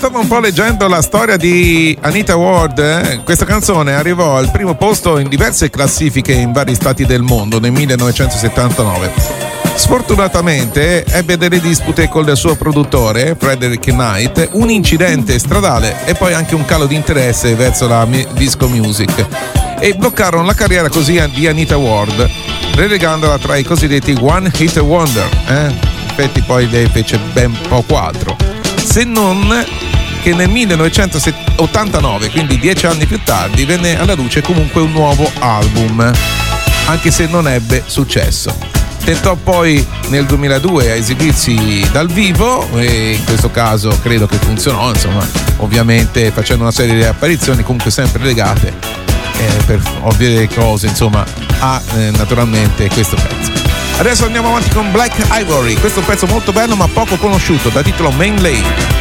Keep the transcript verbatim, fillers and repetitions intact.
insomma, un po' leggendo la storia di Anita Ward, eh, questa canzone arrivò al primo posto in diverse classifiche in vari stati del mondo nel millenovecentosettantanove. Sfortunatamente ebbe delle dispute con il suo produttore Frederick Knight, un incidente stradale e poi anche un calo di interesse verso la mi- disco music, e bloccarono la carriera così di Anita Ward, relegandola tra i cosiddetti One Hit Wonder. Eh? In effetti poi lei fece ben poco altro, se non che nel millenovecentottantanove, quindi dieci anni più tardi, venne alla luce comunque un nuovo album, anche se non ebbe successo. Tentò poi nel duemiladue a esibirsi dal vivo e in questo caso credo che funzionò, insomma, ovviamente facendo una serie di apparizioni comunque sempre legate, eh, per ovvie cose, insomma, a eh, naturalmente questo pezzo. Adesso andiamo avanti con Black Ivory, questo è un pezzo molto bello ma poco conosciuto, da titolo Main Lane.